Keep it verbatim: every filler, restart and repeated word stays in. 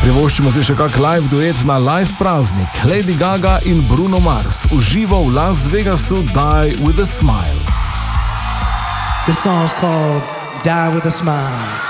Privoščimo si še kak live duet na live praznik. Lady Gaga in Bruno Mars uživo v Las Vegasu Die with a Smile. The song's called Die with a Smile.